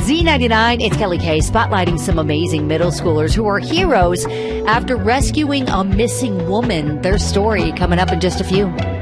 Z99, it's Kelly Kay spotlighting some amazing middle schoolers who are heroes after rescuing a missing woman. Their story coming up in just a few.